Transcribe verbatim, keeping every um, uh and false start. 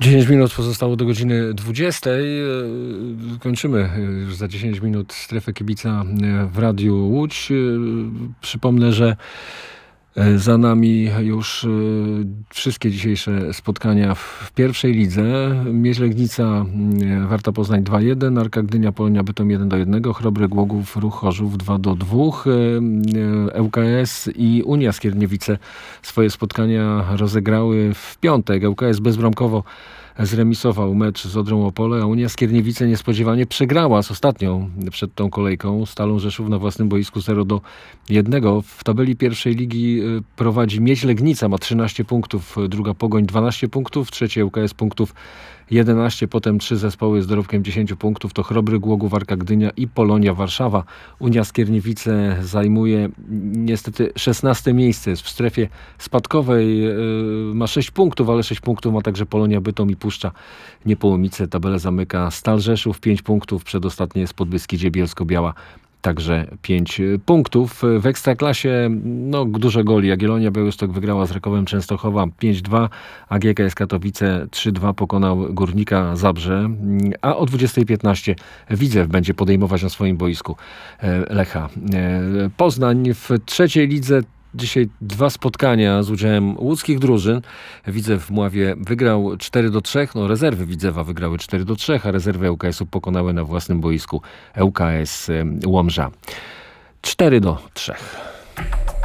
dziesięć minut pozostało do godziny dwudziestej. Kończymy już za dziesięć minut strefę kibica w Radiu Łódź. Przypomnę, że za nami już wszystkie dzisiejsze spotkania w pierwszej lidze. Mieź Legnica, Warta Poznań dwa jeden, Arka Gdynia, Polonia Bytom jeden do jednego, Chrobry Głogów, Ruch Chorzów dwa do dwóch. ŁKS i Unia Skierniewice swoje spotkania rozegrały w piątek. ŁKS bezbramkowo zremisował mecz z Odrą Opole, a Unia Skierniewice niespodziewanie przegrała z ostatnią przed tą kolejką Stalą Rzeszów na własnym boisku zero do jednego. W tabeli pierwszej ligi prowadzi Mieź Legnica, ma trzynaście punktów, druga Pogoń dwanaście punktów, trzecie ŁKS punktów jedenaście, potem trzy zespoły z dorobkiem dziesięć punktów, to Chrobry Głogów, Arka Gdynia i Polonia Warszawa. Unia Skierniewice zajmuje niestety szesnaste miejsce, jest w strefie spadkowej, ma sześć punktów, ale sześć punktów ma także Polonia Bytom i Puszcza Niepołomice. Tabelę zamyka Stal Rzeszów, pięć punktów, przedostatnie jest Podbeskidzie Bielsko-Biała, także pięć punktów. W Ekstraklasie no, dużo goli. Jagiellonia Białystok wygrała z Rakowem Częstochowa pięć dwa, a G K S Katowice trzy dwa pokonał Górnika Zabrze, a o dwudziestej piętnaście Widzew będzie podejmować na swoim boisku Lecha Poznań. W trzeciej lidze dzisiaj dwa spotkania z udziałem łódzkich drużyn. Widzew w Mławie wygrał cztery do trzech. No, rezerwy Widzewa wygrały cztery do trzech, a rezerwy ŁKS-u pokonały na własnym boisku ŁKS Łomża cztery do trzech.